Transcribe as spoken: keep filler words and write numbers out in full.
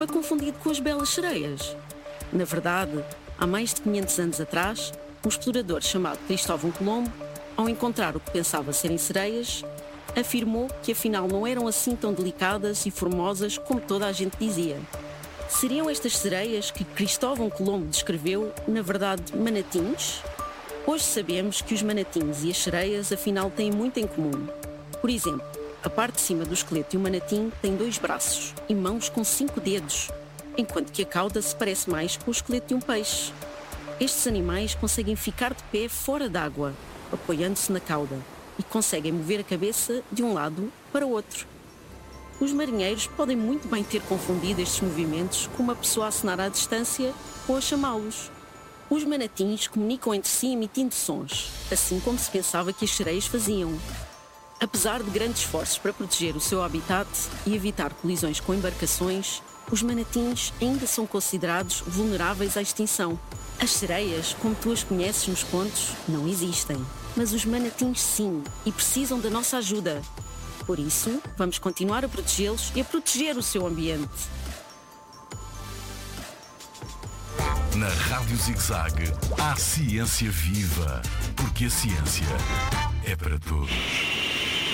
foi confundido com as belas sereias. Na verdade, há mais de quinhentos anos atrás, um explorador chamado Cristóvão Colombo, ao encontrar o que pensava serem sereias, afirmou que afinal não eram assim tão delicadas e formosas como toda a gente dizia. Seriam estas sereias que Cristóvão Colombo descreveu, na verdade, manatins? Hoje sabemos que os manatins e as sereias afinal têm muito em comum. Por exemplo, a parte de cima do esqueleto de um manatim tem dois braços e mãos com cinco dedos, enquanto que a cauda se parece mais com o esqueleto de um peixe. Estes animais conseguem ficar de pé fora d'água, apoiando-se na cauda, e conseguem mover a cabeça de um lado para o outro. Os marinheiros podem muito bem ter confundido estes movimentos com uma pessoa a acenar à distância ou a chamá-los. Os manatins comunicam entre si emitindo sons, assim como se pensava que as sereias faziam. Apesar de grandes esforços para proteger o seu habitat e evitar colisões com embarcações, os manatins ainda são considerados vulneráveis à extinção. As sereias, como tu as conheces nos contos, não existem. Mas os manatins sim, e precisam da nossa ajuda. Por isso, vamos continuar a protegê-los e a proteger o seu ambiente. Na Rádio Zig-Zag, há ciência viva, porque a ciência é para todos.